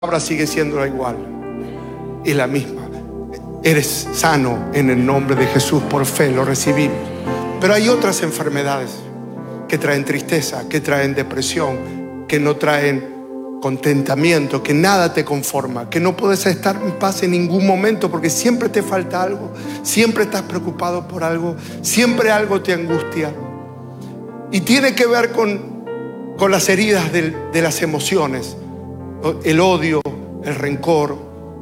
palabra sigue siendo igual y la misma. Eres sano en el nombre de Jesús, por fe lo recibimos. Pero hay otras enfermedades que traen tristeza, que traen depresión, que no traen contentamiento, que nada te conforma, que no puedes estar en paz en ningún momento porque siempre te falta algo, siempre estás preocupado por algo, siempre algo te angustia. Y tiene que ver con las heridas de las emociones, el odio, el rencor,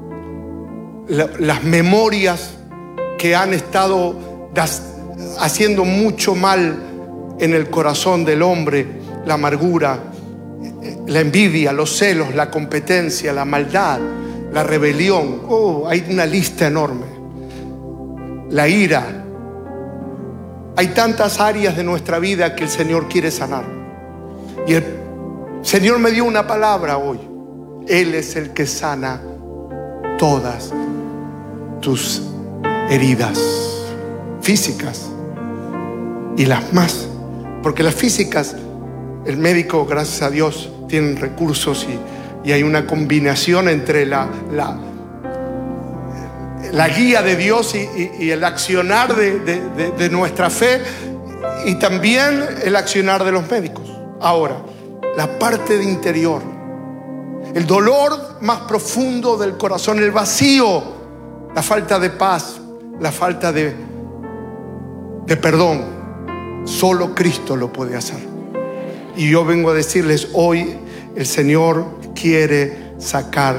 las memorias que han estado haciendo mucho mal en el corazón del hombre, la amargura, la envidia, los celos, la competencia, la maldad, la rebelión. Hay una lista enorme. La ira. Hay tantas áreas de nuestra vida que el Señor quiere sanar. Y el Señor me dio una palabra hoy. Él es el que sana todas tus heridas físicas y las más. Porque las físicas, el médico, gracias a Dios, tienen recursos y hay una combinación entre la guía de Dios y el accionar de nuestra fe y también el accionar de los médicos. Ahora, la parte de interior, el dolor más profundo del corazón, el vacío, la falta de paz, la falta de perdón, solo Cristo lo puede hacer. Y yo vengo a decirles hoy, el Señor quiere sacar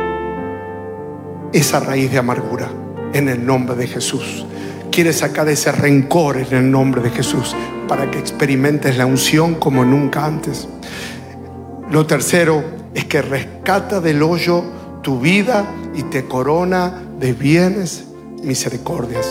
esa raíz de amargura en el nombre de Jesús. Quiere sacar ese rencor en el nombre de Jesús para que experimentes la unción como nunca antes. Lo tercero es que rescata del hoyo tu vida y te corona de bienes, misericordias.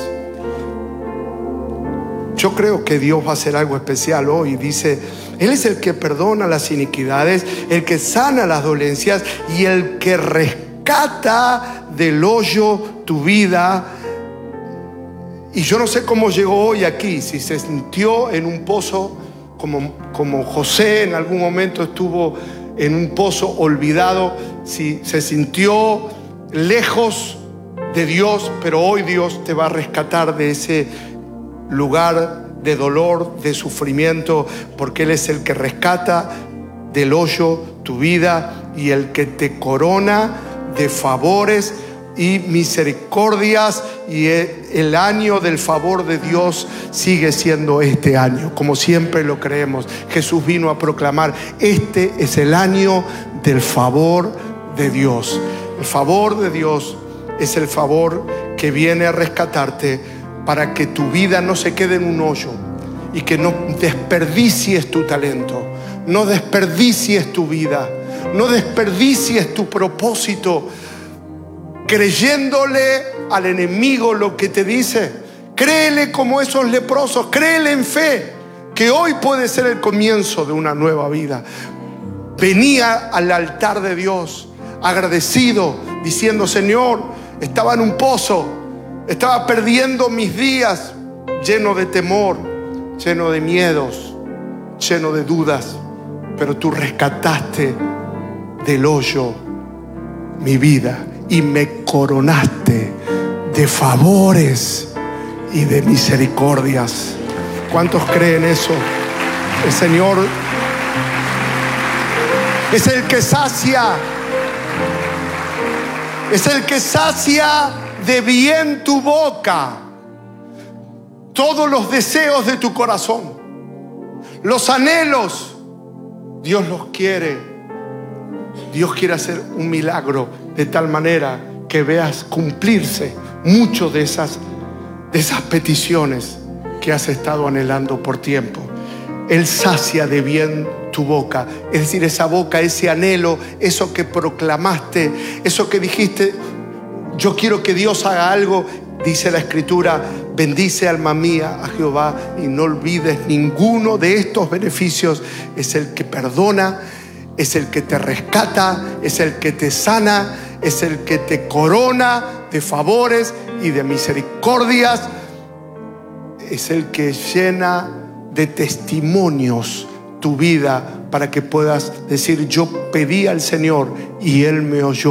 Yo creo que Dios va a hacer algo especial hoy. Dice, Él es el que perdona las iniquidades, el que sana las dolencias y el que rescata del hoyo tu vida. Y yo no sé cómo llegó hoy aquí, si se sintió en un pozo como José en algún momento estuvo en un pozo olvidado, si se sintió lejos de Dios, pero hoy Dios te va a rescatar de ese lugar de dolor, de sufrimiento, porque Él es el que rescata del hoyo tu vida y el que te corona de favores y misericordias. Y el año del favor de Dios sigue siendo este año, como siempre lo creemos. Jesús vino a proclamar: este es el año del favor de Dios. El favor de Dios es el favor que viene a rescatarte para que tu vida no se quede en un hoyo y que no desperdicies tu talento, no desperdicies tu vida, no desperdicies tu propósito creyéndole al enemigo lo que te dice. Créele como esos leprosos, créele en fe que hoy puede ser el comienzo de una nueva vida. Venía al altar de Dios agradecido, diciendo: Señor, estaba en un pozo, estaba perdiendo mis días, lleno de temor, lleno de miedos, lleno de dudas, pero tú rescataste del hoyo mi vida y me coronaste de favores y de misericordias. ¿Cuántos creen eso? El Señor es el que sacia, es el que sacia de bien tu boca, todos los deseos de tu corazón, los anhelos. Dios los quiere. Dios quiere hacer un milagro de tal manera que veas cumplirse mucho de esas peticiones que has estado anhelando por tiempo. Él sacia de bien tu boca, es decir, esa boca, ese anhelo, eso que proclamaste, eso que dijiste: yo quiero que Dios haga algo. Dice la Escritura: bendice, alma mía, a Jehová y no olvides ninguno de estos beneficios. Es el que perdona, es el que te rescata, es el que te sana, es el que te corona de favores y de misericordias. Es el que llena de testimonios tu vida para que puedas decir: yo pedí al Señor y Él me oyó.